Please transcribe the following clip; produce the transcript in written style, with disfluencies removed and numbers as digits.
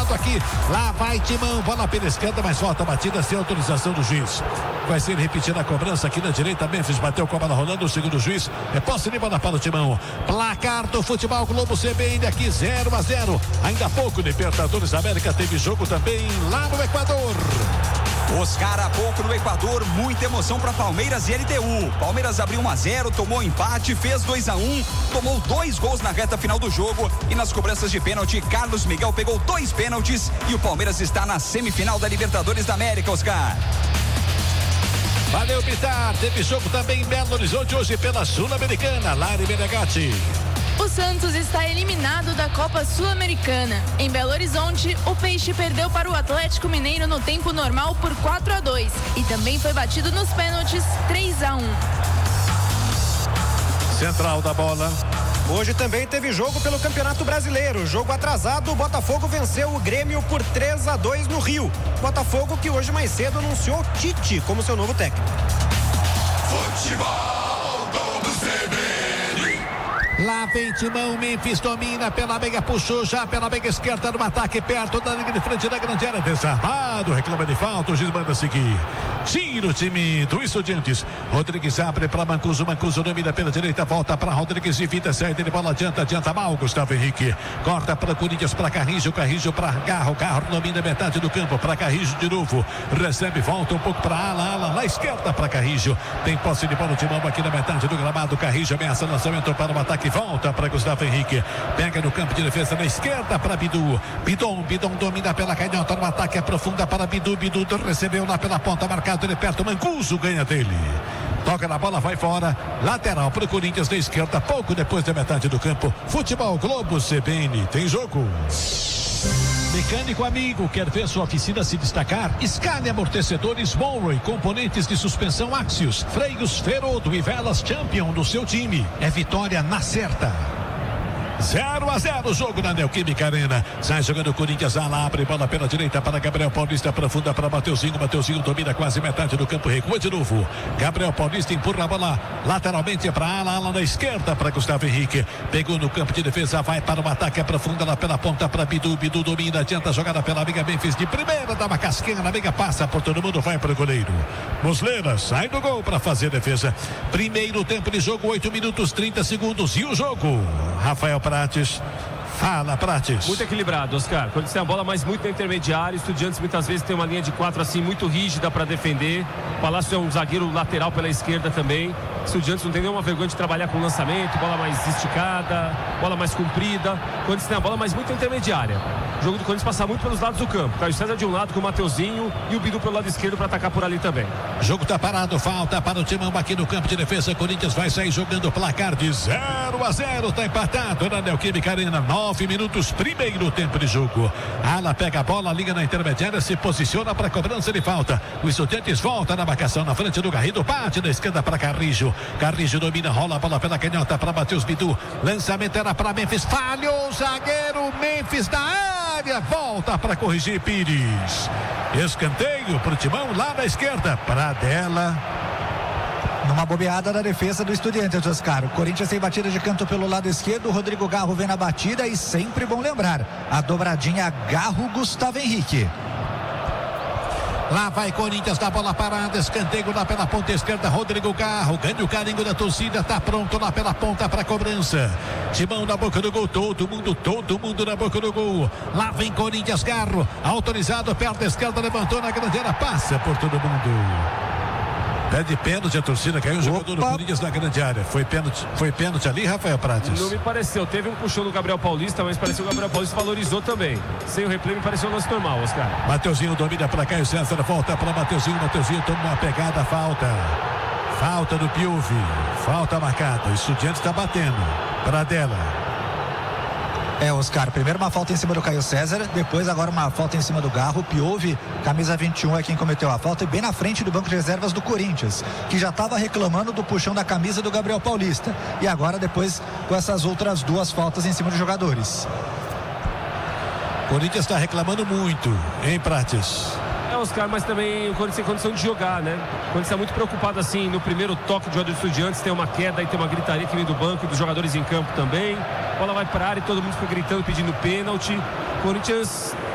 falando aqui. Lá vai Timão, bola pela esquerda, mas falta batida sem autorização do juiz. Vai ser repetida a cobrança aqui na direita. Memphis bateu com a bola rolando. O segundo juiz é posse de bola para o Timão. Placar do Futebol Globo CBN aqui 0-0. Ainda há pouco, Libertadores América teve jogo também lá no Equador. Oscar, há pouco no Equador, muita emoção para Palmeiras e LDU. Palmeiras abriu 1-0, tomou empate, fez 2-1, tomou 2 gols na reta final do jogo e nas cobranças de pênalti, Carlos Miguel pegou 2 pênaltis e o Palmeiras está na semifinal da Libertadores da América, Oscar. Valeu, Bitar. Teve jogo também em Belo Horizonte hoje pela Sul-Americana. Lari Menegatti. O Santos está eliminado da Copa Sul-Americana. Em Belo Horizonte, o Peixe perdeu para o Atlético Mineiro no tempo normal por 4-2 e também foi batido nos pênaltis 3-1. Central da bola. Hoje também teve jogo pelo Campeonato Brasileiro. Jogo atrasado, o Botafogo venceu o Grêmio por 3-2 no Rio. Botafogo que hoje mais cedo anunciou Tite como seu novo técnico. Futebol do CBN. Lá vem Timão, Memphis domina pela meia, puxou já pela meia esquerda no ataque perto da linha de frente da grande área, desarmado, reclama de falta, o juiz manda seguir. Tira o time do Estudiantes. Rodrigues abre para Mancuso, Mancuso domina pela direita, volta para Rodrigues, evita, sai dele, bola adianta mal, Gustavo Henrique. Corta para Corinthians, para Carrijo para Garro domina metade do campo, para Carrijo de novo. Recebe, volta um pouco para ala na esquerda para Carrijo. Tem posse de bola, o Timão aqui na metade do gramado. Carrijo ameaça lançamento para o ataque. Volta para Gustavo Henrique, pega no campo de defesa na esquerda para Bidu. Bidon domina pela canhota no ataque, aprofunda para Bidu recebeu lá pela ponta, marcado ele perto, Mancuso ganha dele. Toca na bola, vai fora, lateral para o Corinthians na esquerda, pouco depois da metade do campo. Futebol Globo CBN, tem jogo. Mecânico amigo, quer ver sua oficina se destacar? Scania Amortecedores Monroe, componentes de suspensão Axios, freios Ferodo e velas Champion do seu time. É vitória na certa. 0-0 o jogo na Neoquímica Arena. Sai jogando o Corinthians, ala abre bola pela direita para Gabriel Paulista, profunda para Mateuzinho domina quase metade do campo, recua de novo. Gabriel Paulista empurra a bola lateralmente para ala na esquerda para Gustavo Henrique. Pegou no campo de defesa, vai para o ataque, aprofunda lá pela ponta para Bidu domina, adianta a jogada pela amiga Memphis de primeira, dá uma casquinha na amiga, passa por todo mundo, vai para o goleiro. Muslera sai do gol para fazer defesa. Primeiro tempo de jogo, 8 minutos 30 segundos e o jogo. Rafael Prates. Fala, Prates. Muito equilibrado, Oscar. Quando tem a bola, mas muito na intermediária. Estudiantes muitas vezes tem uma linha de 4 assim muito rígida para defender. Palácio é um zagueiro lateral pela esquerda também. Estudiantes não tem nenhuma vergonha de trabalhar com lançamento, bola mais esticada, bola mais comprida. Quando tem a bola, mas muito na intermediária. O jogo do Corinthians passa muito pelos lados do campo. Caio César de um lado com o Mateuzinho e o Bidu pelo lado esquerdo para atacar por ali também. O jogo tá parado, falta para o Timão aqui no campo de defesa. Corinthians vai sair jogando placar de 0-0, tá empatado na Neoquímica Arena. 9 minutos, primeiro tempo de jogo. Ala pega a bola, liga na intermediária, se posiciona para cobrança de falta. O Estudiantes volta na marcação na frente do Garrido, bate na esquerda para Carrijo. Carrijo domina, rola a bola pela canhota para Matheus Bidu. Lançamento era para Memphis, falhou o zagueiro Memphis na área, volta para corrigir Pires. Escanteio para o Timão lá na esquerda, para dela. Numa bobeada da defesa do Estudiantes, Oscar. O Corinthians tem batida de canto pelo lado esquerdo. O Rodrigo Garro vem na batida e sempre bom lembrar, a dobradinha Garro-Gustavo Henrique. Lá vai Corinthians, da bola parada, escanteio lá pela ponta esquerda, Rodrigo Garro, ganha o carinho da torcida, tá pronto lá pela ponta para cobrança. Timão na boca do gol, todo mundo na boca do gol. Lá vem Corinthians, Garro, autorizado, perto da esquerda, levantou na grande área, passa por todo mundo. Pede pênalti, a torcida caiu, o jogador do Corinthians na grande área. Foi pênalti ali, Rafael Prates? Não me pareceu, teve um puxão do Gabriel Paulista, mas pareceu que o Gabriel Paulista valorizou também. Sem o replay me pareceu um lance normal, Oscar. Mateuzinho domina para Caio César, volta para Mateuzinho toma uma pegada, falta do Piuvi, falta marcada, o Estudiantes está batendo, para dela. Oscar, primeiro uma falta em cima do Caio César, depois agora uma falta em cima do Garro. Piove, camisa 21 é quem cometeu a falta e bem na frente do banco de reservas do Corinthians, que já estava reclamando do puxão da camisa do Gabriel Paulista. E agora depois com essas outras duas faltas em cima dos jogadores. Corinthians está reclamando muito, hein, Prates? Oscar, mas também o Corinthians tem condição de jogar, né? O Corinthians está muito preocupado assim, no primeiro toque de jogador de Estudiantes, tem uma queda e tem uma gritaria que vem do banco e dos jogadores em campo também. A bola vai para a área e todo mundo fica gritando, pedindo pênalti. O Corinthians